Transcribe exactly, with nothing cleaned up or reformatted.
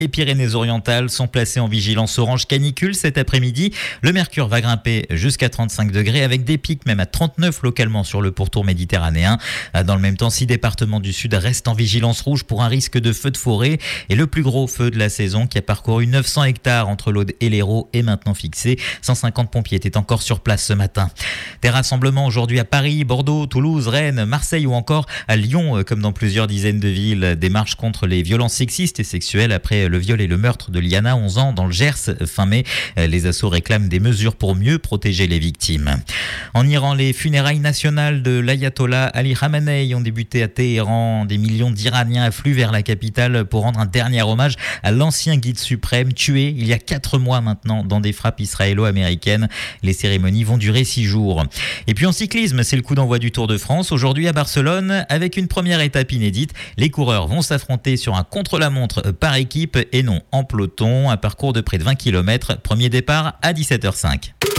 Les Pyrénées-Orientales sont placées en vigilance orange canicule cet après-midi. Le mercure va grimper jusqu'à trente-cinq degrés avec des pics même à trente-neuf localement sur le pourtour méditerranéen. Dans le même temps, six départements du sud restent en vigilance rouge pour un risque de feu de forêt. Et le plus gros feu de la saison qui a parcouru neuf cents hectares entre l'Aude et l'Hérault est maintenant fixé. cent cinquante pompiers étaient encore sur place ce matin. Des rassemblements aujourd'hui à Paris, Bordeaux, Toulouse, Rennes, Marseille ou encore à Lyon, comme dans plusieurs dizaines de villes. Des marches contre les violences sexistes et sexuelles après le viol et le meurtre de Liana, onze ans, dans le Gers fin mai. Les assos réclament des mesures pour mieux protéger les victimes. En Iran, les funérailles nationales de l'ayatollah Ali Khamenei ont débuté à Téhéran. Des millions d'Iraniens affluent vers la capitale pour rendre un dernier hommage à l'ancien guide suprême tué il y a quatre mois maintenant dans des frappes israélo-américaines. Les cérémonies vont durer six jours. Et puis en cyclisme, c'est le coup d'envoi du Tour de France aujourd'hui à Barcelone avec une première étape inédite. Les coureurs vont s'affronter sur un contre-la-montre par équipe et non en peloton. Un parcours de près de vingt kilomètres. Premier départ à dix-sept heures cinq.